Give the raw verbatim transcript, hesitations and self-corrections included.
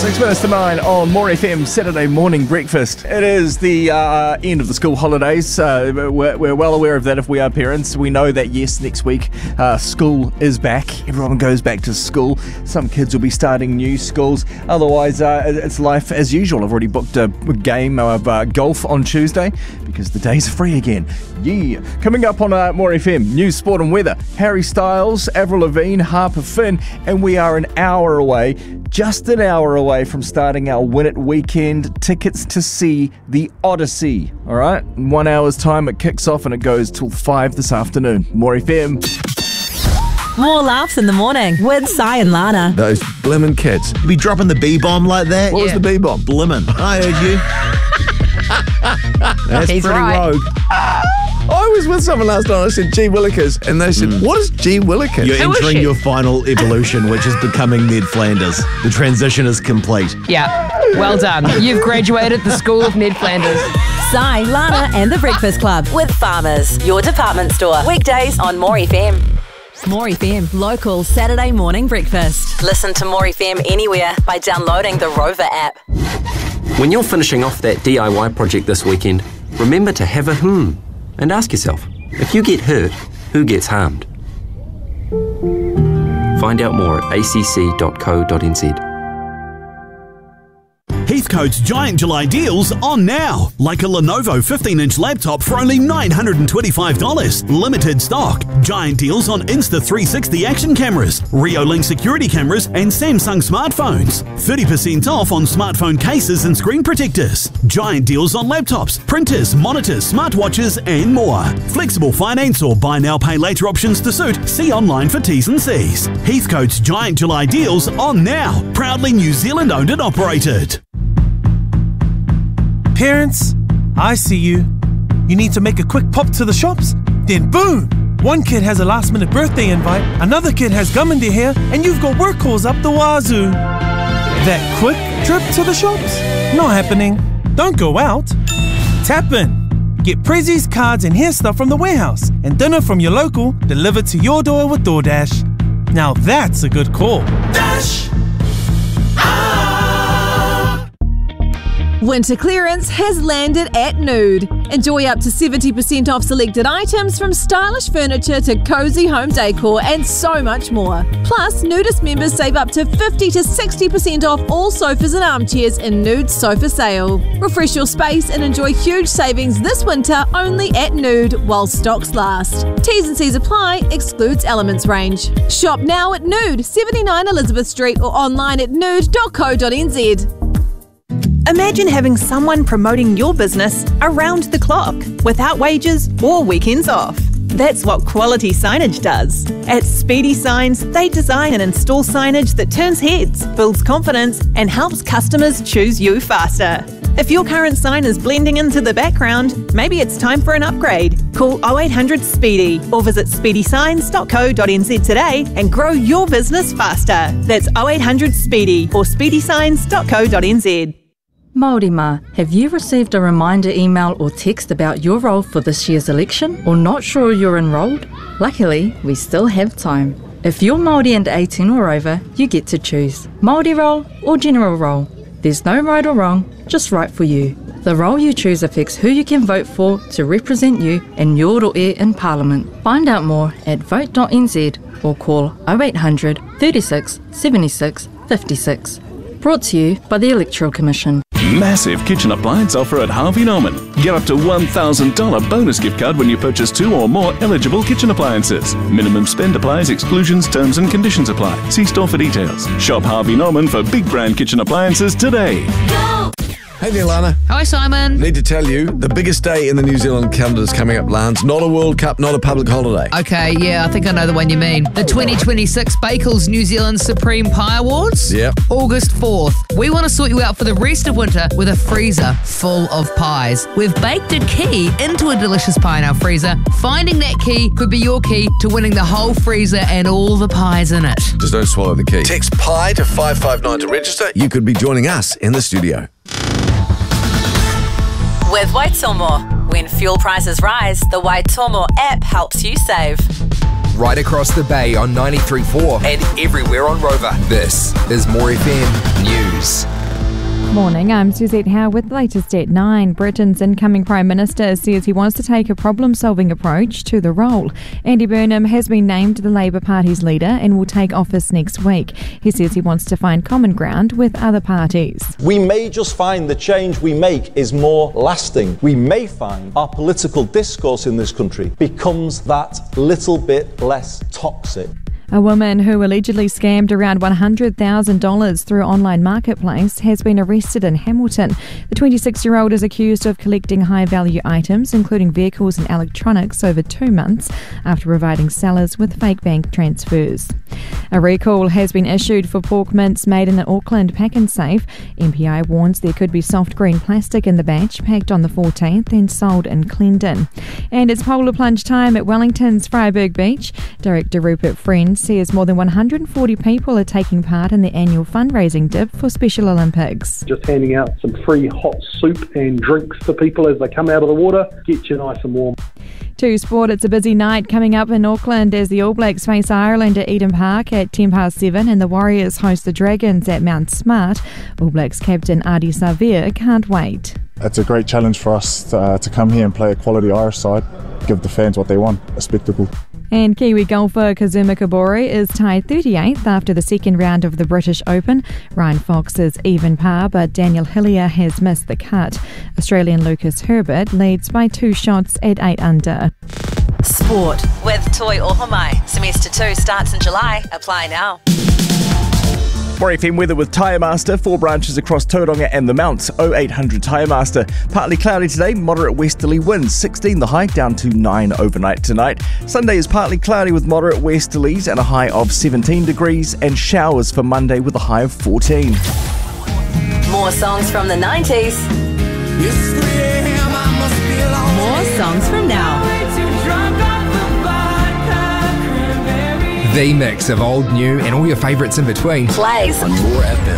Six minutes to nine on More F M Saturday morning breakfast. It is the uh, end of the school holidays. Uh, we're, we're well aware of that if we are parents. We know that, yes, next week uh, school is back. Everyone goes back to school. Some kids will be starting new schools. Otherwise, uh, it's life as usual. I've already booked a game of uh, golf on Tuesday because the days are free again. Yeah. Coming up on uh, More F M, news, sport and weather. Harry Styles, Avril Lavigne, Harper Finn, and we are an hour away, just an hour away from starting our Win It weekend. Tickets to see the Odyssey. All right, in one hour's time it kicks off and it goes till five this afternoon. More F M. More laughs in the morning with Si and Lana. Those blimmin' kids. You be dropping the B-bomb like that? What was Yeah. the B-bomb? Blimmin'. I heard you. That's He's pretty right. rogue. I was with someone last night, I said, gee willikers, and they said, what is gee willikers? You're Who is entering she? your final evolution, which is becoming Ned Flanders. The transition is complete. Yeah, well done. You've graduated the School of Ned Flanders. Si, Lana and the Breakfast Club with Farmers, your department store. Weekdays on More F M. More F M, local Saturday morning breakfast. Listen to More F M anywhere by downloading the Rover app. When you're finishing off that D I Y project this weekend, remember to have a hmm and ask yourself, if you get hurt, who gets harmed? Find out more at a c c dot co dot n z. Heathcote's Giant July deals on now. Like a Lenovo fifteen inch laptop for only nine hundred twenty-five dollars. Limited stock. Giant deals on Insta three sixty action cameras, Reolink security cameras and Samsung smartphones. thirty percent off on smartphone cases and screen protectors. Giant deals on laptops, printers, monitors, smartwatches and more. Flexible finance or buy now pay later options to suit. See online for T's and C's. Heathcote's Giant July deals on now. Proudly New Zealand owned and operated. Parents, I see you. You need to make a quick pop to the shops, then boom! One kid has a last minute birthday invite, another kid has gum in their hair, and you've got work calls up the wazoo. That quick trip to the shops? Not happening. Don't go out. Tap in. Get prezzies, cards, and hair stuff from the warehouse, and dinner from your local delivered to your door with DoorDash. Now that's a good call. Dash! Winter clearance has landed at Nude. Enjoy up to seventy percent off selected items from stylish furniture to cozy home decor and so much more. Plus, Nudist members save up to fifty to sixty percent off all sofas and armchairs in Nude's sofa sale. Refresh your space and enjoy huge savings this winter only at Nude while stocks last. T's and C's apply, excludes Elements range. Shop now at Nude, seventy-nine Elizabeth Street or online at nude dot co dot n z. Imagine having someone promoting your business around the clock without wages or weekends off. That's what Quality Signage does. At Speedy Signs, they design and install signage that turns heads, builds confidence, and helps customers choose you faster. If your current sign is blending into the background, maybe it's time for an upgrade. Call oh eight hundred SPEEDY or visit speedy signs dot co dot n z today and grow your business faster. That's oh eight hundred SPEEDY or speedy signs dot co dot n z. Māori Ma, have you received a reminder email or text about your role for this year's election or not sure you're enrolled? Luckily, we still have time. If you're Māori and eighteen or over, you get to choose Māori role or general role. There's no right or wrong, just right for you. The role you choose affects who you can vote for to represent you in your roe in Parliament. Find out more at vote dot n z or call oh eight hundred, thirty-six, seventy-six, fifty-six. Brought to you by the Electoral Commission. Massive kitchen appliance offer at Harvey Norman. Get up to one thousand dollars bonus gift card when you purchase two or more eligible kitchen appliances. Minimum spend applies, exclusions, terms and conditions apply. See store for details. Shop Harvey Norman for big brand kitchen appliances today. Go! Hey there, Lana. Hi, Simon. Need to tell you, the biggest day in the New Zealand calendar is coming up, Lance. Not a World Cup, not a public holiday. Okay, yeah, I think I know the one you mean. The twenty twenty-six Bakels New Zealand Supreme Pie Awards? Yep. August fourth. We want to sort you out for the rest of winter with a freezer full of pies. We've baked a key into a delicious pie in our freezer. Finding that key could be your key to winning the whole freezer and all the pies in it. Just don't swallow the key. Text PIE to five five nine to register. You could be joining us in the studio. With Waitomo. When fuel prices rise, the Waitomo app helps you save. Right across the bay on ninety-three point four and everywhere on Rover. This is More F M News. Morning, I'm Suzette Howe with the latest at nine. Britain's incoming Prime Minister says he wants to take a problem-solving approach to the role. Andy Burnham has been named the Labour Party's leader and will take office next week. He says he wants to find common ground with other parties. We may just find the change we make is more lasting. We may find our political discourse in this country becomes that little bit less toxic. A woman who allegedly scammed around one hundred thousand dollars through online marketplace has been arrested in Hamilton. The twenty-six-year-old is accused of collecting high-value items, including vehicles and electronics, over two months after providing sellers with fake bank transfers. A recall has been issued for pork mince made in an Auckland pack and safe. M P I warns there could be soft green plastic in the batch packed on the fourteenth and sold in Clendon. And it's polar plunge time at Wellington's Freyberg Beach. Director Rupert Friend says more than one hundred forty people are taking part in the annual fundraising dip for Special Olympics. Just handing out some free hot soup and drinks to people as they come out of the water, get you nice and warm. To sport, it's a busy night coming up in Auckland as the All Blacks face Ireland at Eden Park at ten past seven and the Warriors host the Dragons at Mount Smart. All Blacks captain Ardie Savea can't wait. It's a great challenge for us to, uh, to come here and play a quality Irish side, give the fans what they want, a spectacle. And Kiwi golfer Kazuma Kobori is tied thirty-eighth after the second round of the British Open. Ryan Fox is even par, but Daniel Hillier has missed the cut. Australian Lucas Herbert leads by two shots at eight under. Sport with Toi Ohomai. Semester two starts in July. Apply now. More F M weather with Tyre Master, four branches across Tauranga and the Mount, oh eight hundred Tyre Master. Partly cloudy today, moderate westerly winds, sixteen the high, down to nine overnight tonight. Sunday is partly cloudy with moderate westerlies and a high of seventeen degrees, and showers for Monday with a high of fourteen. More songs from the nineties. More songs from now. The mix of old, new, and all your favourites in between. Plays on More F M.